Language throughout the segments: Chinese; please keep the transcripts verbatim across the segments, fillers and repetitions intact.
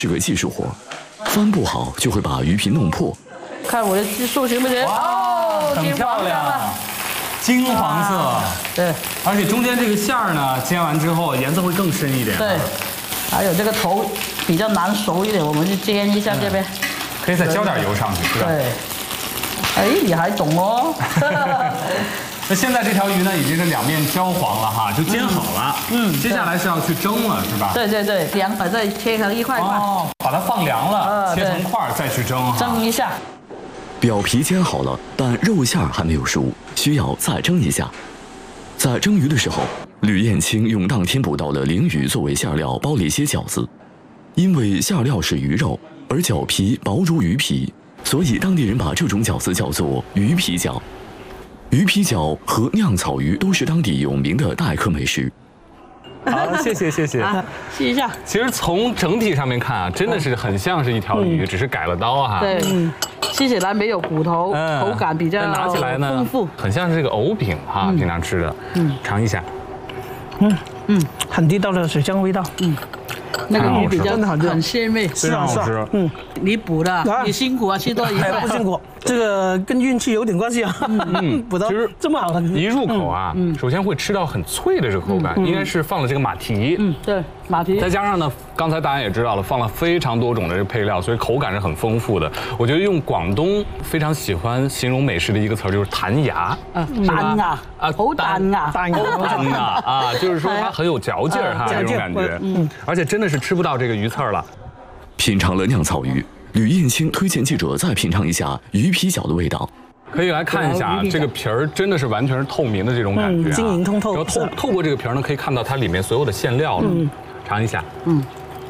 是个技术活，翻不好就会把鱼皮弄破。 看我的技术行不行？ 哦，很漂亮，金黄色。 对， 而且中间这个馅儿呢，煎完之后颜色会更深一点。 对，还有这个头比较难熟一点，我们就煎一下这边。 可以再浇点油上去，是吧？ 对。哎，你还懂哦。 那现在这条鱼呢，已经是两面焦黄了哈，就煎好了。嗯，接下来是要去蒸了，是吧？ 对对对，凉把再切成一块一块。 哦，把它放凉了， 呃、 切成块再去蒸。 蒸一下。 表皮煎好了，但肉馅还没有熟，需要再蒸一下。在蒸鱼的时候，吕燕青用当天捕到的鲢鱼作为馅料包了一些饺子。因为馅料是鱼肉，而饺皮薄如鱼皮，所以当地人把这种饺子叫做鱼皮饺。鱼皮饺和酿草鱼都是当地有名的待客美食。 好，谢谢谢谢， 啊、试一下。 其实从整体上面看啊，真的是很像是一条鱼，嗯、只是改了刀哈。 对，嗯，吃起来没有骨头，嗯、口感比较拿起来呢丰富， 很像是这个藕饼哈，嗯、平常吃的。嗯，尝一下。 嗯嗯，很地道的水香味道。嗯。 那个鱼比较很鲜味， 非常好吃。 嗯， 你补的，你辛苦啊，吃多一份。 不辛苦，这个跟运气有点关系啊。嗯，补到这么好， 一入口啊，首先会吃到很脆的这个口感，应该是放了这个马蹄。 嗯，对，马蹄。 再加上呢，刚才大家也知道了，放了非常多种的这个配料，所以口感是很丰富的。我觉得用广东非常喜欢形容美食的一个词儿就是弹牙。 啊，弹牙啊，好弹牙， 弹牙， 弹牙啊，就是说它很有嚼劲儿哈，这种感觉。嗯，而且真的是吃不到这个鱼刺儿了。 品尝了酿草鱼，吕燕青推荐记者再品尝一下鱼皮饺的味道。 可以来看一下，这个皮儿真的是完全是透明的这种感觉、啊， 晶莹通透。 然后透透过这个皮儿呢，可以看到它里面所有的馅料了。嗯，尝一下。嗯，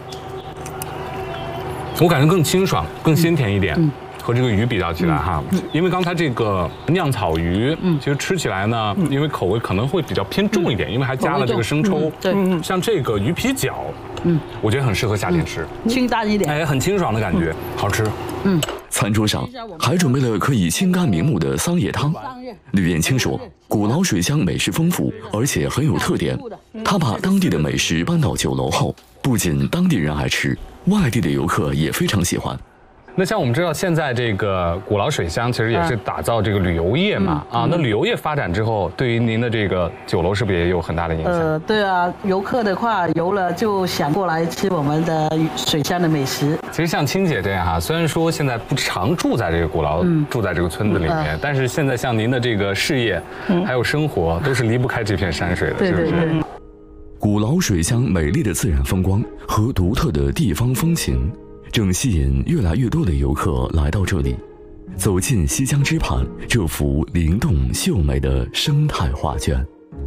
我感觉更清爽，更鲜甜一点。嗯。和这个鱼比较起来哈，因为刚才这个酿草鱼，其实吃起来呢，因为口味可能会比较偏重一点，因为还加了这个生抽。 对， 像这个鱼皮饺，嗯，我觉得很适合夏天吃， 清淡一点， 哎，很清爽的感觉，好吃。嗯， 餐桌上还准备了可以清肝明目的桑叶汤。吕燕青说，鼓楼水乡美食丰富，而且很有特点。他把当地的美食搬到酒楼后，不仅当地人爱吃，外地的游客也非常喜欢。 那像我们知道，现在这个鼓楼水乡其实也是打造这个旅游业嘛，啊，那旅游业发展之后，对于您的这个酒楼是不是也有很大的影响？ 呃，对啊，游客的话游了就想过来吃我们的水乡的美食。 其实像青姐这样哈，虽然说现在不常住在这个鼓楼，嗯、住在这个村子里面，嗯、但是现在像您的这个事业，嗯、还有生活，都是离不开这片山水的，是不是？ 对对对。 鼓楼水乡美丽的自然风光和独特的地方风情，正吸引越来越多的游客来到这里，走进西江之畔这幅灵动秀美的生态画卷。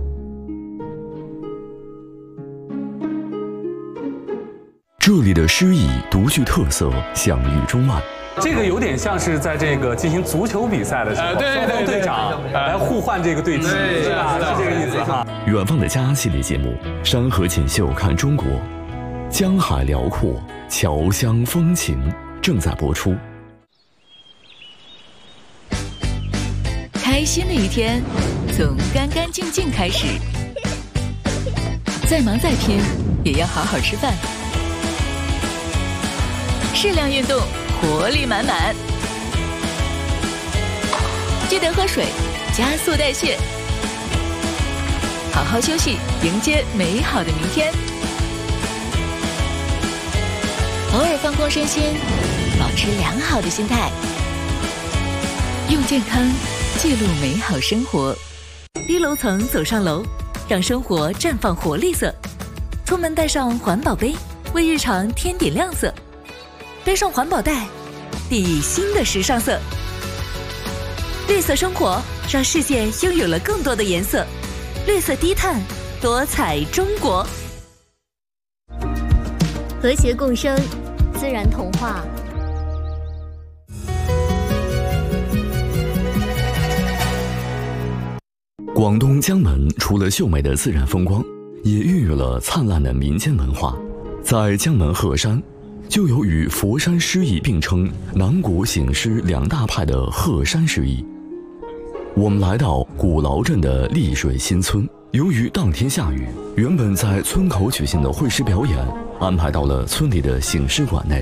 这里的诗意独具特色，享誉中外。 这个有点像是在这个进行足球比赛的时候，双方队长来互换这个队旗，是吧？是这个意思哈。 远方的家系列节目《山河锦绣看中国》，江海辽阔，侨乡风情正在播出。 开心的一天从干干净净开始，再忙再拼也要好好吃饭，适量运动，活力满满。记得喝水，加速代谢，好好休息，迎接美好的明天。偶尔放空身心，保持良好的心态，用健康记录美好生活。低楼层走上楼，让生活绽放活力色。出门带上环保杯，为日常添点亮色。背上环保袋，定义新的时尚色。绿色生活，让世界拥有了更多的颜色。绿色低碳，多彩中国。 和谐共生，自然童话。 广东江门除了秀美的自然风光，也孕育了灿烂的民间文化。在江门鹤山，就有与佛山诗意并称南国醒狮两大派的鹤山诗意。我们来到鼓楼镇的丽水新村，由于当天下雨，原本在村口举行的会师表演安排到了村里的醒狮馆内。